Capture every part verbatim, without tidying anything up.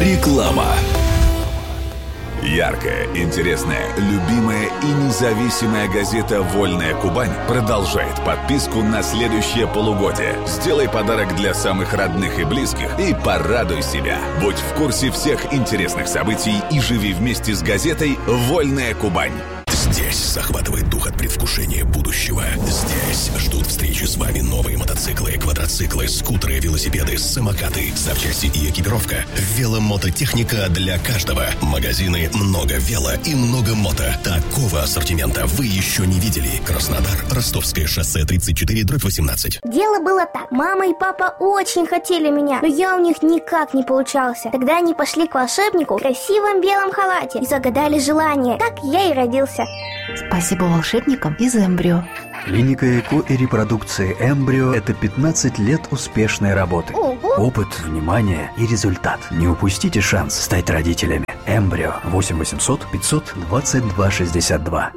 Реклама. Яркая, интересная, любимая и независимая газета «Вольная Кубань» продолжает подписку на следующее полугодие. Сделай подарок для самых родных и близких и порадуй себя. Будь в курсе всех интересных событий и живи вместе с газетой «Вольная Кубань». Здесь захватывает дух от предвкушения будущего. Здесь ждут встречи с вами новые мотоциклы, квадроциклы, скутеры, велосипеды, самокаты, запчасти и экипировка. Веломототехника для каждого. Магазины «Много вело» и «Много мото». Такого ассортимента вы еще не видели. Краснодар, Ростовское шоссе тридцать четыре дробь восемнадцать. Дело было так. Мама и папа очень хотели меня, но я у них никак не получался. Тогда они пошли к волшебнику в красивом белом халате и загадали желание. Так я и родился. Спасибо волшебникам из «Эмбрио». Клиника ЭКО и репродукции «Эмбрио» – это пятнадцать лет успешной работы. Ого. Опыт, внимание и результат. Не упустите шанс стать родителями. «Эмбрио» восемь восемьсот пятьсот двадцать два шестьдесят два.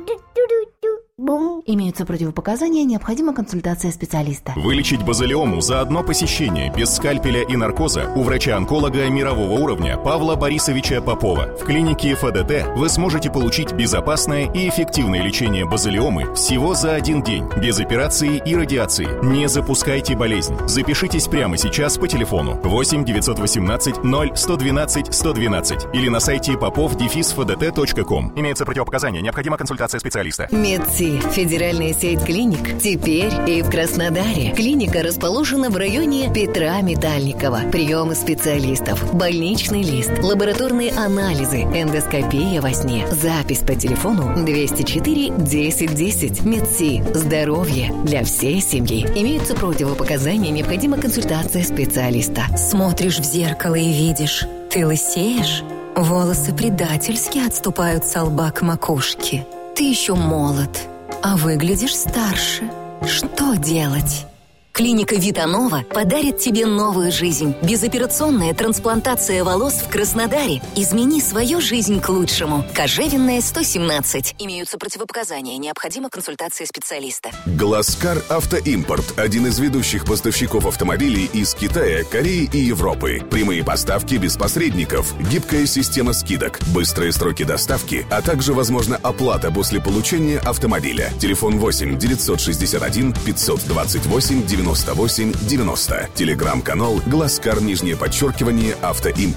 Имеются противопоказания, необходима консультация специалиста. Вылечить базалиому за одно посещение без скальпеля и наркоза у врача-онколога мирового уровня Павла Борисовича Попова. В клинике ФДТ вы сможете получить безопасное и эффективное лечение базалиомы всего за один день, без операции и радиации. Не запускайте болезнь. Запишитесь прямо сейчас по телефону восемь девятьсот восемнадцать ноль сто двенадцать сто двенадцать или на сайте попов дефис эф д т точка ком. Имеются противопоказания, необходима консультация специалиста. Медси. Федеральная сеть клиник теперь и в Краснодаре. Клиника расположена в районе Петра Метальникова. Приемы специалистов, больничный лист, лабораторные анализы, эндоскопия во сне. Запись по телефону двести четыре десять десять. Медси. Здоровье для всей семьи. Имеются противопоказания, необходима консультация специалиста. Смотришь в зеркало и видишь, ты лысеешь. Волосы предательски отступают со лба к макушке. Ты еще молод, а выглядишь старше. Что делать? Клиника Витанова подарит тебе новую жизнь. Безоперационная трансплантация волос в Краснодаре. Измени свою жизнь к лучшему. Кожевенная, сто семнадцать. Имеются противопоказания. Необходима консультация специалиста. Глазкар Автоимпорт – один из ведущих поставщиков автомобилей из Китая, Кореи и Европы. Прямые поставки без посредников, гибкая система скидок, быстрые сроки доставки, а также возможна оплата после получения автомобиля. Телефон восемь девятьсот шестьдесят один пятьсот двадцать восемь девяносто восемь девяносто. Телеграм-канал Глазкар, нижнее подчеркивание, Автоимпорт.